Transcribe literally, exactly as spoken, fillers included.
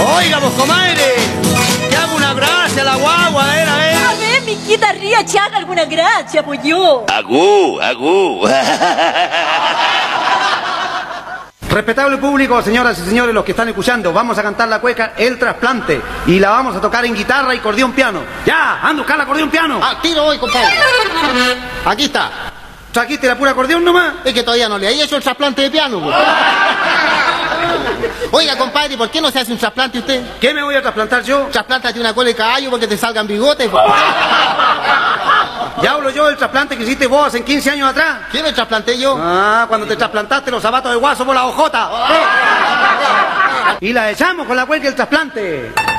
Oiga, vos, comadre, que hago una gracia a la guagua, a ver, a ver. A ver, miquita ría, que haga alguna gracia, pues yo. Agú, agú. Respetable público, señoras y señores, los que están escuchando, vamos a cantar la cueca El Trasplante y la vamos a tocar en guitarra y acordeón piano. ¡Ya! ¡Anda a buscar el acordeón piano! Ah, tiro hoy, compadre. Aquí está. ¿Trajiste la pura acordeón nomás? Es que todavía no le he hecho el trasplante de piano, pues. Oiga, compadre, ¿por qué no se hace un trasplante usted? ¿Qué me voy a trasplantar yo? Trasplántate una cola de caballo porque te salgan bigotes, pues. Ya hablo yo del trasplante que hiciste vos hace quince años atrás. ¿Qué me trasplanté yo? Ah, cuando te trasplantaste los zapatos de guaso por la ojota. Y la echamos con la cueca El Trasplante.